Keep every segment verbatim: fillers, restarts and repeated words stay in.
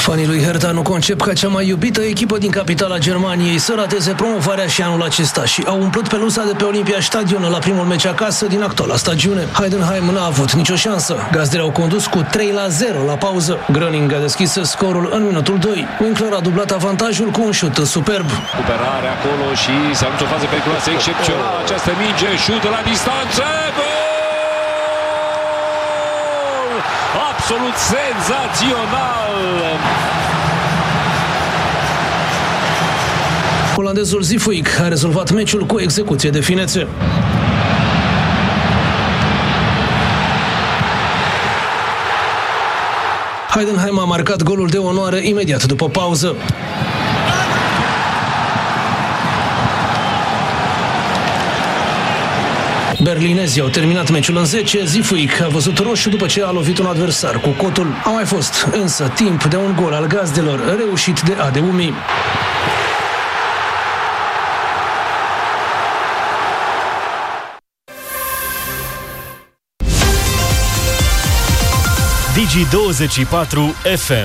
Fanii lui Hertha nu concep ca cea mai iubită echipă din capitala Germaniei să rateze promovarea și anul acesta și au umplut pelusa de pe Olympia Stadion la primul meci acasă din actuala stagiune. Heidenheim n-a avut nicio șansă. Gazdele au condus cu trei la zero la pauză. Gröning a deschis scorul în minutul doi. Winkler a dublat avantajul cu un șut superb. Recuperare acolo și s-a avut o fază periculoasă excepțională. Această minge, șut la distanță. Absolut senzațional! Olandezul Zifuik a rezolvat meciul cu execuție de finețe. Heidenheim a marcat golul de onoare imediat după pauză. Berlinezii au terminat meciul în zece, Zifuik a văzut roșu după ce a lovit un adversar cu cotul. A mai fost însă timp de un gol al gazdelor, reușit de Adeyemi. Digi douăzeci și patru F M.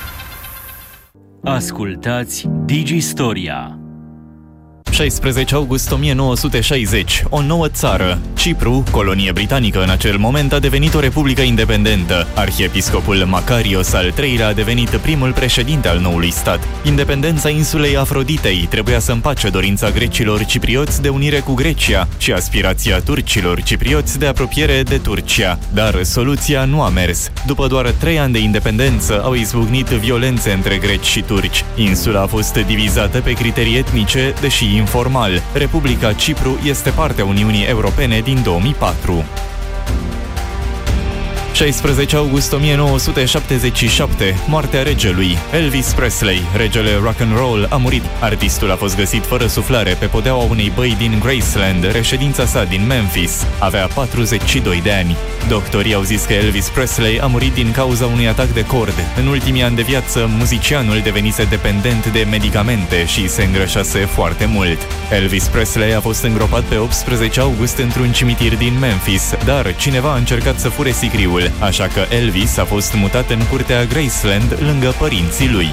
Ascultați Digi Storia. șaisprezece august o mie nouă sute șaizeci. O nouă țară. Cipru, colonie britanică în acel moment, a devenit o republică independentă. Arhiepiscopul Macarios al treilea a devenit primul președinte al noului stat. Independența insulei Afroditei trebuia să împace dorința grecilor ciprioți de unire cu Grecia și aspirația turcilor ciprioți de apropiere de Turcia. Dar soluția nu a mers. După doar trei ani de independență au izbucnit violențe între greci și turci. Insula a fost divizată pe criterii etnice, deși informal. Republica Cipru este parte a Uniunii Europene din două mii patru. șaisprezece august o mie nouă sute șaptezeci și șapte. Moartea regelui. Elvis Presley, regele rock and roll, a murit. Artistul a fost găsit fără suflare pe podeaua unei băi din Graceland, reședința sa din Memphis. Avea patruzeci și doi de ani. Doctorii au zis că Elvis Presley a murit din cauza unui atac de cord. În ultimii ani de viață, muzicianul devenise dependent de medicamente și se îngrășase foarte mult. Elvis Presley a fost îngropat pe optsprezece august într-un cimitir din Memphis, dar cineva a încercat să fure sicriul, așa că Elvis a fost mutat în curtea Graceland lângă părinții lui.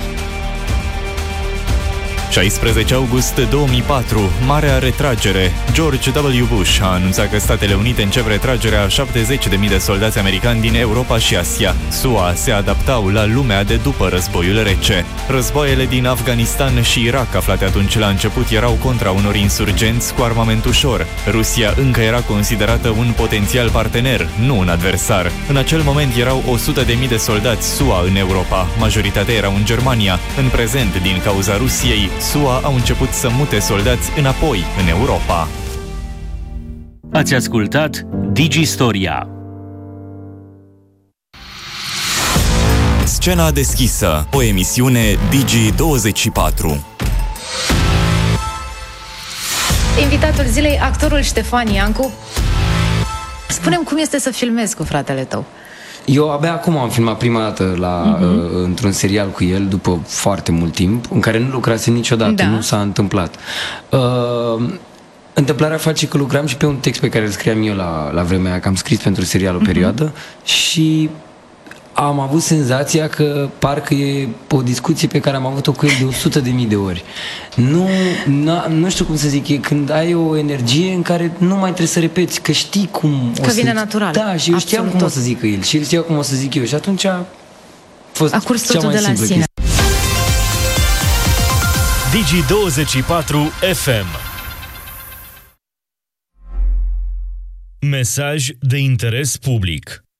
șaisprezece august două mii patru. Marea retragere. George W. Bush a anunțat că Statele Unite încep retragerea a șaptezeci de mii de soldați americani din Europa și Asia. S U A se adaptau la lumea de după războiul rece. Războaiele din Afganistan și Irak, aflate atunci la început, erau contra unor insurgenți cu armament ușor. Rusia încă era considerată un potențial partener, nu un adversar. În acel moment erau o sută de mii de soldați S U A în Europa. Majoritatea erau în Germania. În prezent, din cauza Rusiei, S U A au început să mute soldați înapoi în Europa. Ați ascultat Digi Storia. Scena deschisă, o emisiune Digi douăzeci și patru. Invitatul zilei, actorul Ștefan Iancu. Spune-mi cum este să filmezi cu fratele tău. Eu abia acum am filmat prima dată la, uh-huh. uh, într-un serial cu el, după foarte mult timp, în care nu lucrasem niciodată, da. Nu s-a întâmplat. Uh, întâmplarea face că lucram și pe un text pe care îl scriam eu la, la vremea aia, că am scris pentru serial o uh-huh. perioadă și am avut senzația că parcă e o discuție pe care am avut-o cu el de o sută de mii de ori. Nu, nu știu cum să zic, e când ai o energie în care nu mai trebuie să repeți, că știi cum că o să... vine natural. Da, și eu știam cum tot. O să zică el și el știa cum o să zic eu și atunci a fost a curs cea mai de la sine. Digi douăzeci și patru F M. Mesaj de interes public.